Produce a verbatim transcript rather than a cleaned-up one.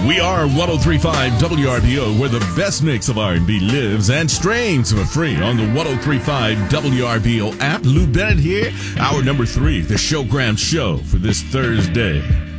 We are one oh three point five W R B O, where the best mix of R and B lives and streams for free on the one oh three point five W R B O app. Lou Bennett here, hour number three, the Showgram Show for this Thursday.